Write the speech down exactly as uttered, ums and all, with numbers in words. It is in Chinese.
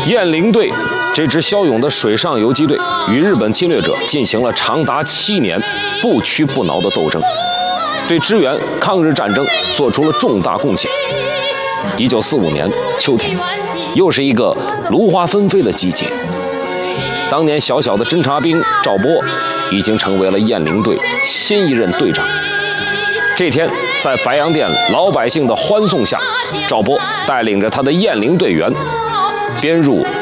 雁翎队这支骁勇的水上游击队与日本侵略者进行了长达七年不屈不挠的斗争，对支援抗日战争做出了重大贡献。一九四五年秋天，又是一个芦花纷飞的季节。当年小小的侦察兵赵波，已经成为了雁翎队新一任队长。这天，在白洋淀老百姓的欢送下，赵波带领着他的雁翎队员，编入